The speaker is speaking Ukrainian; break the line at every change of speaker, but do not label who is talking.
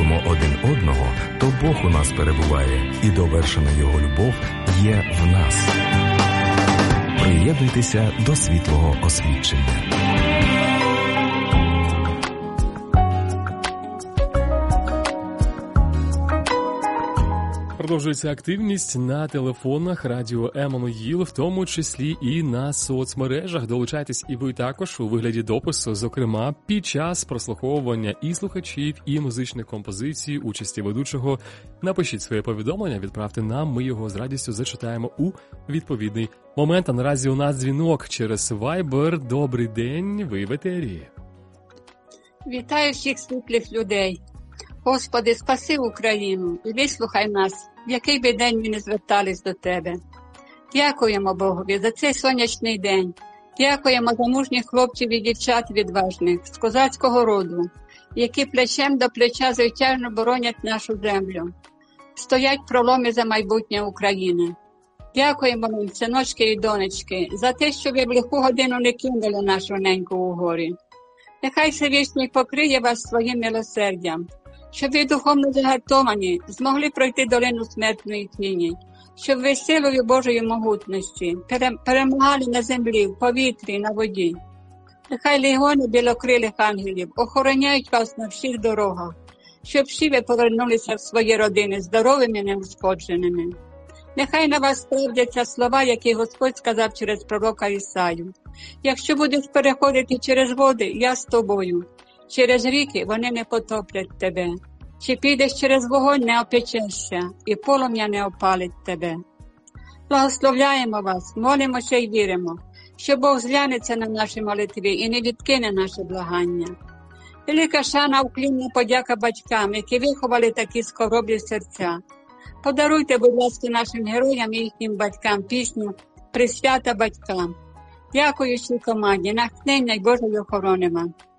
любимо один одного, то Бог у нас перебуває, і довершена Його любов є в нас. Приєднуйтеся до світлого освідчення.
Продовжується активність на телефонах Радіо Еммануїл, в тому числі і на соцмережах. Долучайтесь і ви також у вигляді допису, зокрема, під час прослуховування і слухачів, і музичних композицій, участі ведучого. Напишіть своє повідомлення, відправте нам, ми його з радістю зачитаємо у відповідний момент. А наразі у нас дзвінок через Viber. Добрий день, ви в етері.
Вітаю всіх світлих людей. Господи, спаси Україну і вислухай нас, в який би день ми не звертались до Тебе. Дякуємо Богові за цей сонячний день. Дякуємо за мужніх хлопців і дівчат відважних з козацького роду, які плечем до плеча звитяжно боронять нашу землю. Стоять проломи за майбутнє України. Дякуємо вам, синочки і донечки, за те, що ви в лиху годину не кинули нашу неньку у горі. Нехай Всевишній покриє вас своїм милосердям, щоб ви духовно загартовані змогли пройти долину смертної тіні, щоб ви силою Божої могутності перемагали на землі, в повітрі, на воді. Нехай легіони білокрилих ангелів охороняють вас на всіх дорогах, щоб всі ви повернулися в свої родини здоровими і неушкодженими. Нехай на вас справдяться слова, які Господь сказав через пророка Ісаю. Якщо будеш переходити через води, я з тобою. Через ріки вони не потоплять тебе. Чи підеш через вогонь, не опечешся, і полум'я не опалить тебе. Благословляємо вас, молимося і віримо, що Бог зглянеться на наші молитви і не відкине наше благання. Велика шана, уклінна подяка батькам, які виховали такі скоробі серця. Подаруйте, будь ласка, нашим героям і їхнім батькам пісню «Присвята батькам». Дякую всій команді, натхнення й Божої охорони вам.